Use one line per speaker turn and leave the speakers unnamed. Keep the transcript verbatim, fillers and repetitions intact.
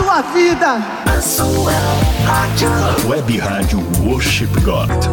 sua vida.
A sua rádio.
Web Rádio Worship God.